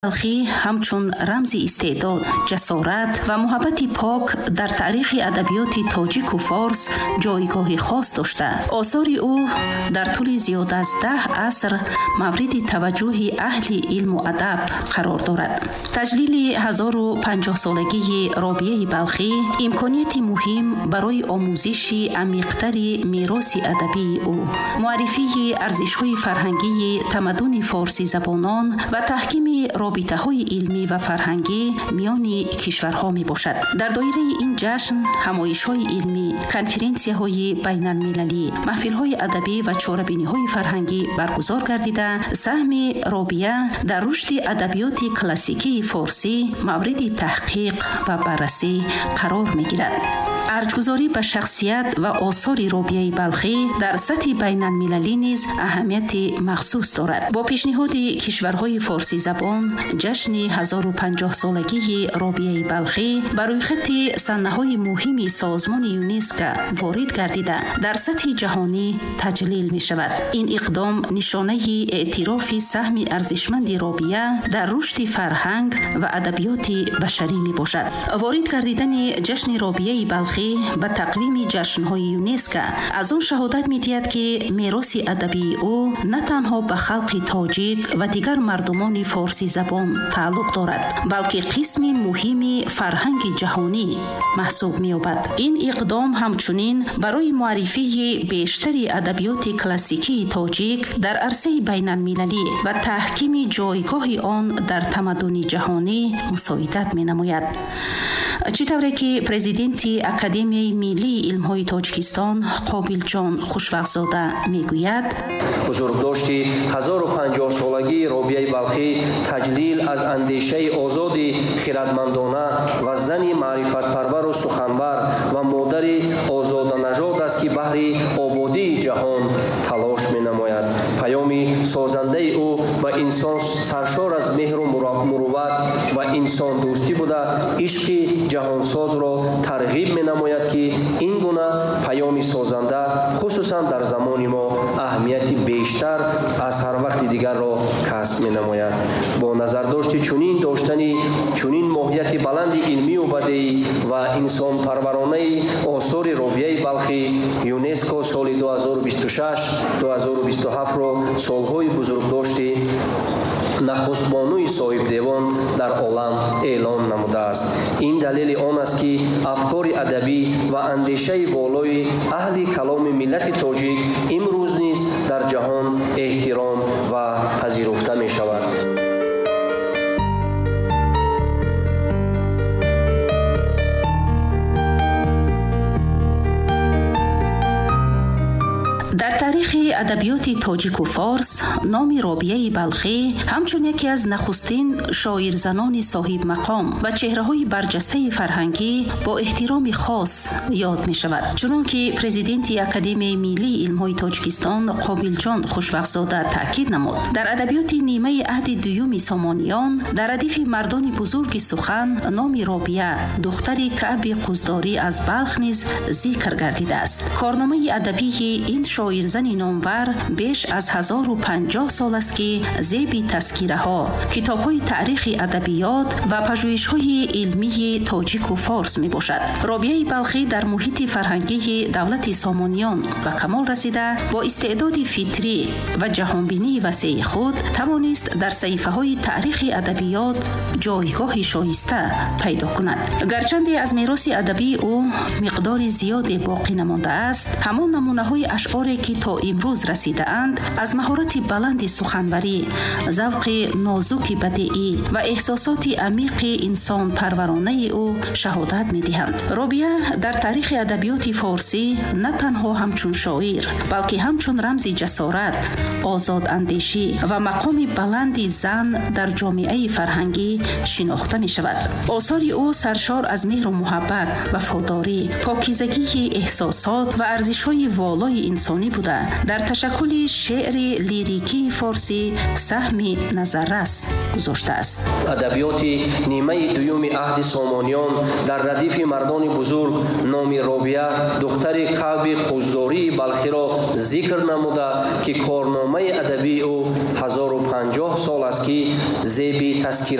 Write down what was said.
بلخی همچون رمز استعداد، جسارت و محبت پاک در تاریخ ادبیات تاجیک و فارس جایگاه خاص داشته. آثار او در طول زیاد از 10 عصر مورد توجه اهل علم و ادب قرار دارد. تجلیل 1050 سالگی رابعه بلخی امکانیت مهم برای آموزش عمیق‌تر میراث ادبی او، معرفی ارزش‌های فرهنگی تمدن فارسی زبانان و تحکیم رابطه‌های علمی و فرهنگی میان کشورها می باشد. در دایره این جشن همایش‌های علمی، کنفرانسی‌های بین‌المللی، محفل‌های ادبی و چاره‌بینی‌های فرهنگی برگزار گردیده سهم رابعه در رشد ادبیات کلاسیکی فارسی مورد تحقیق و بررسی قرار می‌گیرد. ارجح‌گذاری به شخصیت و آثار رابعه بلخی در سطح بین‌المللی نیز اهمیت مخصوص دارد. با پیشنهاد کشورهای فارسی زبان، جشن 1050 سالگی رابعه بلخی برای خط صحنه‌های مهم سازمان یونسکو وارد گردیده در سطح جهانی تجلیل می شود. این اقدام نشانه اعتراف سهم ارزشمند رابعه در رشد فرهنگ و ادبیات بشری می باشد. وارد گردیدن جشن رابعه بلخی به تقویم جشن‌های یونسکو از آن شهادت می‌دهد که میراث ادبی او نه تنها به خلق تاجیک و دیگر مردمان فارسی زبان تعلق دارد، بلکه قسم مهمی فرهنگ جهانی محسوب می‌یابد. این اقدام همچنین برای معرفی بیشتر ادبیات کلاسیکی تاجیک در عرصه بین‌المللی و تحکیم جایگاه آن در تمدن جهانی مساعدت می‌نماید. چطوره که پرزیدنت اکادمی ملی علم‌های تاجیکستان قابل جان خوشوقت‌زاده میگوید: بزرگداشتی 1050 سالگی رابعه بلخی تجلیل از اندیشه آزاد خردمندانه و زن معرفت پرور و سخنور و مادر آزادانژاد است که بهر آبادی جهان تلاش می‌نماید. پیام سازنده او به انسان سرشار از مهر و مروت و انسان دوستی بوده، عشق جهانساز را ترغیب می‌نماید که این گونه پیام سازنده خصوصا در زمان ما اهمیت بیشتر از هر وقت دیگر را کسب می‌نماید. با نظرداشت چنین داشتنی چنین ماهیت بلند علمی و بدیعی و انسان پرورانه آثار رابعه بلخی، یونسکو سال 2026-2027 را سالهای بزرگداشت نخست بانوی صاحب دیوان در عالم اعلان نموده است. این دلیل آن است که افکار ادبی و اندیشه والای اهل کلام ملت تاجیک امروز نیز در جهان احترام و پذیرفته می شود. در تاریخ ادبیات تاجیک و فارس نام رابعه بلخی همچون یکی از نخستین شاعرزنان صاحب مقام و چهره‌های برجسته فرهنگی با احترام خاص یاد می شود. چنانکه پرزیدنت اکادمی ملی علم‌های تاجیکستان قابل جان خوشوقت‌زاده تاکید نمود، در ادبیات نیمه عهد دوم سامانیان در ردیف مردان بزرگ سخن نام رابعه دختر کعب قزداری از بلخ نیز ذکر گردیده است. کارنامه ادبی این شاعرزن نامور بیش از 1050 سال است که زیب تذکره‌ها، کتاب‌های تاریخ ادبیات و پژوهش‌های علمی تاجیک و فارس میباشد. رابعه بلخی در محیط فرهنگی دولت سامانیان به کمال رسیده، با استعداد فطری و جهانبینی وسیع خود توانست در صحیفه‌های تاریخ ادبیات جایگاه شایسته پیدا کند. گرچند از میراث ادبی او مقدار زیادی باقی نمانده است، همان نمونه‌های اشعاری که تا امروز رسیده اند از مهارت بلند سخنوری، ذوق نازک بدیعی و احساسات عمیق انسان پرورانه او شهادت می‌دهند. رابعه در تاریخ ادبیات فارسی نه تنها همچون شاعر، بلکه همچون رمز جسارت، آزاد اندیشی و مقام بلند زن در جامعه فرهنگی شناخته می‌شود. آثار او سرشار از مهر و محبت، وفاداری، پاکیزگی احساسات و ارزش‌های والای انسانی بوده. در تشکل شعر لیریکی فارسی سهمی نظررس گذاشته است. ادبیات نیمه دوم عهد سامانیان در ردیف مردان بزرگ نام رابعه دختر قلب قوزداری بلخی را ذکر نموده که کارنامه ادبی او 1050 سال است که زیب تذکره